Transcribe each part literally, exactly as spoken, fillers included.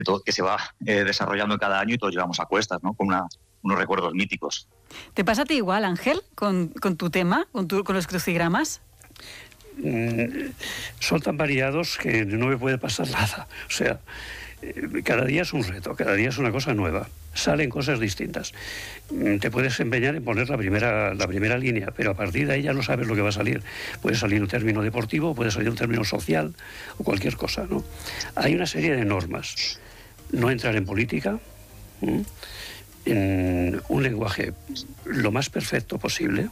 todo, que se va eh, desarrollando cada año y todos llevamos a cuestas, ¿no? Con una, unos recuerdos míticos. ¿Te pasa a ti igual, Ángel, con, con tu tema, con, tu, con los crucigramas? Mm, son tan variados que no me puede pasar nada. O sea, eh, cada día es un reto, cada día es una cosa nueva. Salen cosas distintas. Mm, te puedes empeñar en poner la primera, la primera línea, pero a partir de ahí ya no sabes lo que va a salir. Puede salir un término deportivo, puede salir un término social o cualquier cosa, ¿no? Hay una serie de normas. No entrar en política, ¿m? en un lenguaje lo más perfecto posible,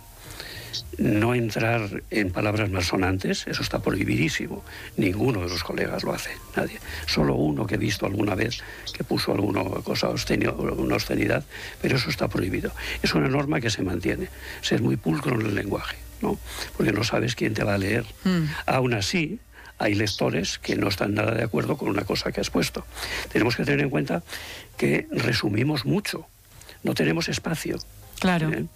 no entrar en palabras malsonantes, eso está prohibidísimo. Ninguno de los colegas lo hace, nadie. Solo uno que he visto alguna vez que puso alguna cosa obscenio, una obscenidad, pero eso está prohibido. Es una norma que se mantiene, ser muy pulcro en el lenguaje, ¿no? Porque no sabes quién te va a leer. Mm. Aún así, hay lectores que no están nada de acuerdo con una cosa que has puesto. Tenemos que tener en cuenta que resumimos mucho, no tenemos espacio. Claro. ¿Eh?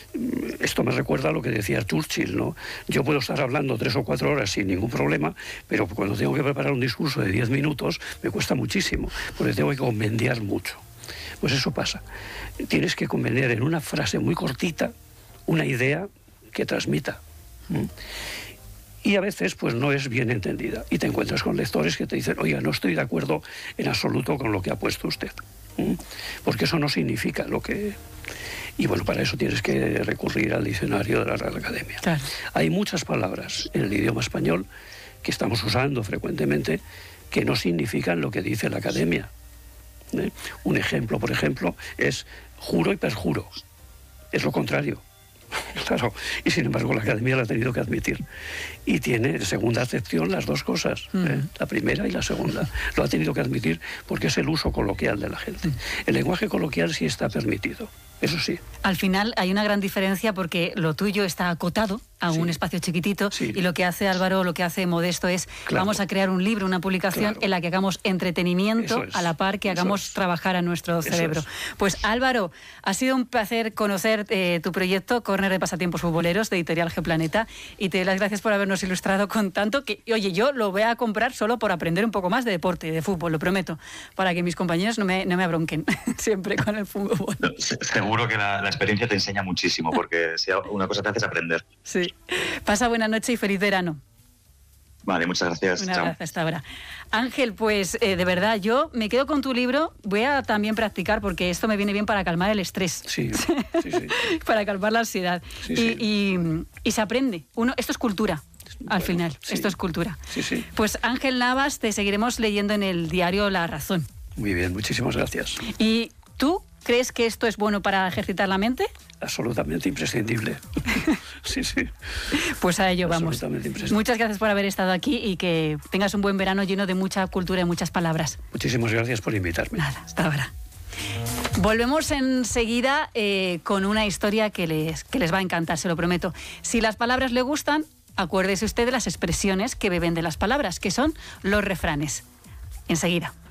Esto me recuerda a lo que decía Churchill, ¿no? Yo puedo estar hablando tres o cuatro horas sin ningún problema, pero cuando tengo que preparar un discurso de diez minutos me cuesta muchísimo, porque tengo que convendiar mucho. Pues eso pasa. Tienes que convendiar en una frase muy cortita una idea que transmita. ¿Mm? Y a veces pues no es bien entendida. Y te encuentras con lectores que te dicen, oiga, no estoy de acuerdo en absoluto con lo que ha puesto usted. ¿Mm? Porque eso no significa lo que... Y bueno, para eso tienes que recurrir al diccionario de la Real Academia. Claro. Hay muchas palabras en el idioma español que estamos usando frecuentemente que no significan lo que dice la Academia. ¿Eh? Un ejemplo, por ejemplo, es juro y perjuro. Es lo contrario. Claro, y sin embargo la Academia lo ha tenido que admitir. Y tiene segunda acepción las dos cosas, mm. ¿eh? La primera y la segunda. Lo ha tenido que admitir porque es el uso coloquial de la gente. Mm. El lenguaje coloquial sí está permitido, eso sí. Al final hay una gran diferencia porque lo tuyo está acotado a sí. un espacio chiquitito sí. y lo que hace Álvaro, lo que hace Modesto es claro. vamos a crear un libro, una publicación claro. en la que hagamos entretenimiento es. a la par que hagamos es. trabajar a nuestro eso cerebro. Es. Pues Álvaro, ha sido un placer conocer eh, tu proyecto Córner de Pasatiempos Futboleros de Editorial G Planeta y te doy las gracias por habernos ilustrado con tanto que, oye, yo lo voy a comprar solo por aprender un poco más de deporte, de fútbol, lo prometo, para que mis compañeros no me, no me abronquen siempre con el fútbol. No, seguro que la, la experiencia te enseña muchísimo porque si una cosa te hace es aprender. Sí. Pasa buena noche y feliz verano. Vale, muchas gracias. Un abrazo hasta ahora. Ángel, pues eh, de verdad, yo me quedo con tu libro. Voy a también practicar porque esto me viene bien para calmar el estrés. Sí, sí, sí. Para calmar la ansiedad. Sí, y, sí. Y, y se aprende. Uno, esto es cultura. Al bueno, final, sí. esto es cultura. Sí, sí. Pues Ángel Navas, te seguiremos leyendo en el diario La Razón. Muy bien, muchísimas gracias. ¿Y tú crees que esto es bueno para ejercitar la mente? Absolutamente imprescindible. Sí, sí. Pues a ello vamos. Muchas gracias por haber estado aquí y que tengas un buen verano lleno de mucha cultura y muchas palabras. Muchísimas gracias por invitarme. Nada, hasta ahora. Volvemos enseguida eh, con una historia que les, que les va a encantar, se lo prometo. Si las palabras le gustan, acuérdese usted de las expresiones que beben de las palabras, que son los refranes. Enseguida.